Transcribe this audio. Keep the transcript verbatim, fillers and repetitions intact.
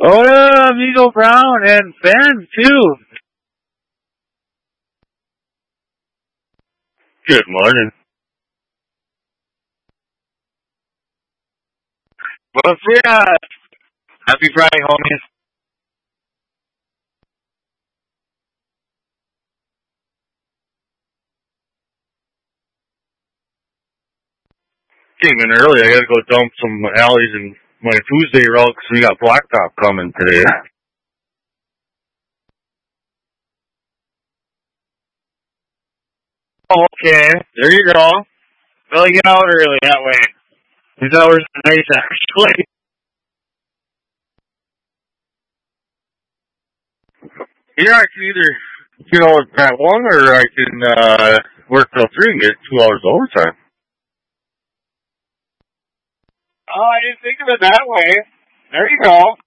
Hola, amigo Brown, and Ben, too. Good morning. Buenos dias. Happy Friday, homies. Came in early. I gotta go dump some alleys in my Tuesday route because we got blacktop coming today. Okay, there you go. Well, get out early that way. These hours are nice, actually. Yeah, I can either, you know, at one or I can uh, work till three and get two hours overtime. Oh, I didn't think of it that way. There you go.